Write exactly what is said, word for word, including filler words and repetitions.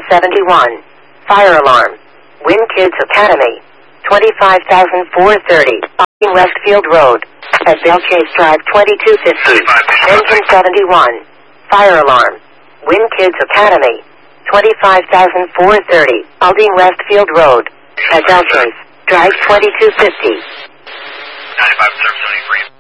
seventy-one. Fire alarm. Win Kids Academy. twenty-five thousand four hundred thirty. Westfield Road. At Belchase Drive twenty-two fifty. Engine seventy-one. Fire alarm. Win Kids Academy. twenty-five thousand four hundred thirty. Aldine Westfield Road. At Belchase Drive twenty-two fifty. ninety-five seventy-three.